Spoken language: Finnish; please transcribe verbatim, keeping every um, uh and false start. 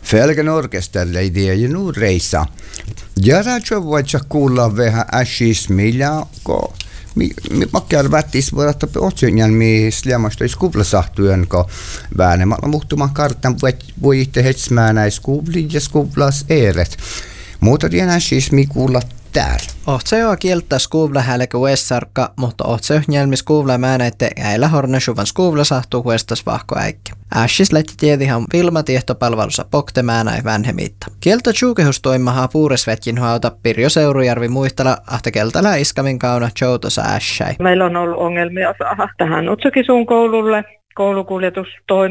Felgen orkesterille idea nu reisa. Järjestö voitsa kuulla vähän äsis millä ko. Mi mi makkar vättis vuotta otsinjan mi sliamasta skublasahtujen ko väänemmalla muhtuma kartan voi voi itse hetsmäänä skubli ja skublas eret. Muuta tiedän siis mi kuulla täällä. Ohtsa jo kieltä skuvla hälkä uessarkka, mutta ohtsa yhnjelmi skuvla määnäitte äillä hornesuvan skuvla sahtuu huestas vahko äikki. Ässis lähti tiedihan Vilma tiehtopalvelussa pokte määnäi vänhemiitta. Kieltä tjuukehustoimahaa puuresvetkin hauta Pirjo Seurujärvi muistella, ahta keltälä iskamin kauna joutosa ässäi. Meillä on ollut ongelmia saada tähän Utsukisuun koululle koulukuljetus